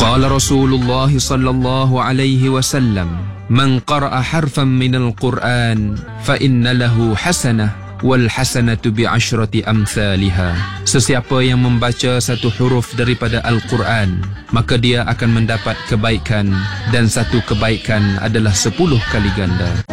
Qala Rasulullah sallallahu alaihi wasallam, "Man qara'a harfan minal Qur'an fa inna lahu hasanah wal hasanatu bi asyrati amsalha." Sesiapa yang membaca satu huruf daripada Al-Quran, maka dia akan mendapat kebaikan, dan satu kebaikan adalah 10 kali ganda.